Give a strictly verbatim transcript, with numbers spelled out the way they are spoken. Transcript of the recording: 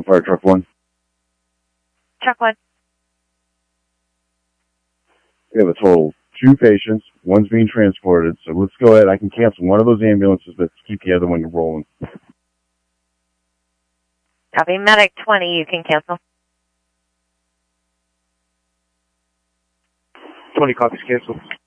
Fire Truck one. Truck one. We have a total of two patients. One's being transported, so let's go ahead. I can cancel one of those ambulances, but keep the other one rolling. Copy. Medic twenty, you can cancel. twenty copies canceled.